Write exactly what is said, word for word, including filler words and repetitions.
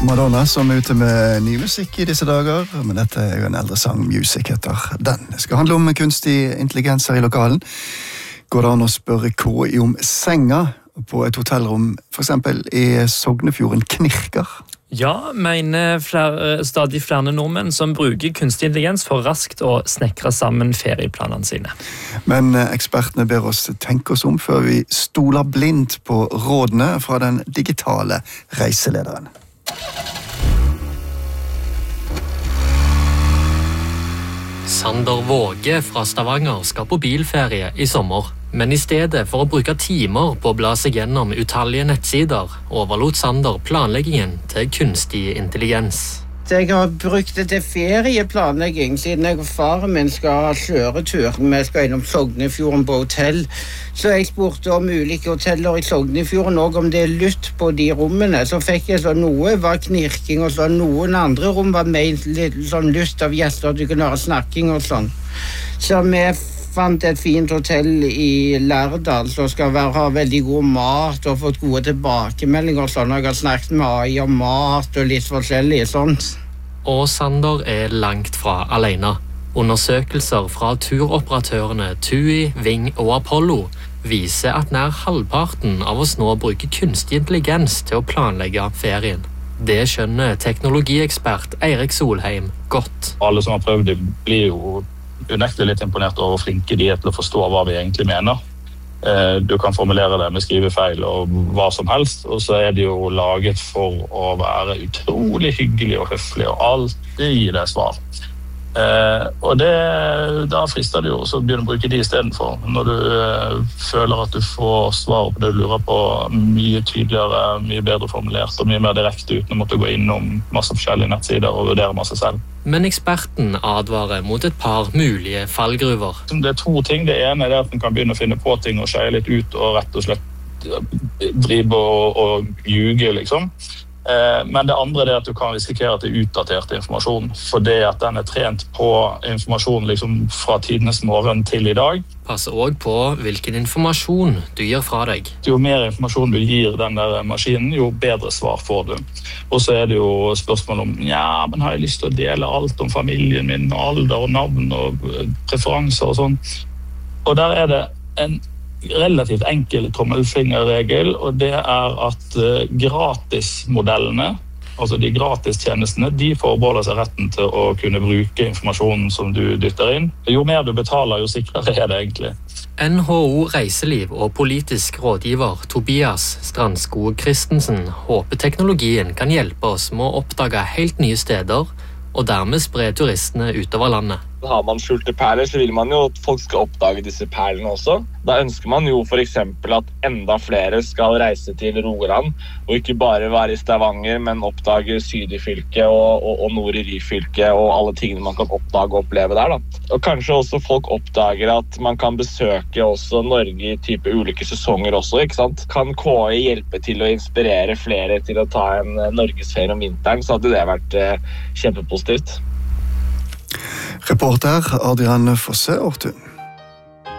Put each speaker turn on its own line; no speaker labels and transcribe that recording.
Madonna som er ute med ny musikk i disse dager, men dette er jo en eldre sang, Music heter den. Det skal handle om kunstig intelligens her i lokalen. Går det an å spørre K I om senga på et hotellrom, for eksempel i Sognefjorden knirker?
Ja, mener flere, stadig flere nordmenn som bruker kunstig intelligens for raskt å snekre sammen ferieplanene sine.
Men ekspertene ber oss tenke oss om før vi stoler blindt på rådene fra den digitale reiselederen.
Sander Våge fra Stavanger skal på bilferie i sommer, men i stedet for å bruke timer på å bla seg gjennom utallige nettsider, overlot Sander planleggingen til kunstig intelligens.
Jeg har brukt det til ferieplanlegging, siden jeg og faren min skal ha kjøretur. Vi skal innom Sognefjorden på hotell. Så jeg spurte om ulike hoteller i Sognefjorden, og om det er lytt på de rommene. Så fikk jeg så noe var knirking, og så noen andre rom var mer litt sånn lyst av gjester, at du kunne høre snakking og sånn. Så vi fant et fint hotell i Lærdal, som skal være, ha veldig god mat, og fått gode tilbakemeldinger og sånn. Jeg har snakket med A I om mat og litt forskjellig sånt.
Og Sander er langt fra alene. Undersøkelser fra turoperatørene TUI, Ving og Apollo viser at nær halvparten av oss nå bruker kunstig intelligens til å planlegge ferien. Det skjønner teknologiekspert Eirik Solheim godt.
Alle som har prøvd det blir jo unektelig litt imponert over hvor flinke de er til å forstå hva vi egentlig mener. Du kan formulere det med skrivefeil og hva som helst, og så er det jo laget for å være utrolig hyggelig og høflig og alltid gi deg svar. Eh, og det, da frister det jo å begynne å bruke de i stedet for. Når du eh, føler at du får svar på det du lurer på mye tydeligere, mye bedre formulert og mye mer direkte uten å måtte gå innom masse forskjellige nettsider og vurdere masse selv.
Men eksperten advarer mot et par mulige fallgruver.
Det er to ting. Det ene er at man kan begynne å finne på ting og skeie litt ut og rett og slett drive og, og ljuge, liksom. Men det andre er at du kan risikere at det er utdatert informasjon, for det at den er trent på informasjon liksom fra tidenes morgen til i dag.
Pass også på hvilken informasjon du gir fra deg.
Jo mer informasjon du gir den der maskinen, jo bedre svar får du. Og så er det jo spørsmål om, ja, men har jeg lyst til å dele alt om familien min, alder og navn og preferanser og sånn. Og der er det en relativt enkel tommelfingerregel, og det er at uh, gratismodellene, altså de gratistjenestene, de forbeholder seg retten til å kunne bruke informasjonen som du dytter inn. Jo mer du betaler, jo sikrere er det egentlig.
N H O Reiseliv og politisk rådgiver Tobias Strandskog Christensen håper teknologien kan hjelpe oss med å oppdage helt nye steder, og dermed spre turistene utover landet.
Har man skjulte perler, så vil man jo at folk skal oppdage disse perlene også. Da ønsker man jo for eksempel at enda flere skal reise til Rogaland, og ikke bare være i Stavanger, men oppdage syd i fylket og, og, og nord i Ryfylke, og alle tingene man kan oppdage og oppleve der. Da. Og kanskje også folk oppdager at man kan besøke også Norge i type ulike sesonger også, ikke sant? Kan K I hjelpe til å inspirere flere til å ta en norgesferie om vinteren, så hadde det vært eh, kjempepositivt.
Reporter Adrian Fosse Ortun.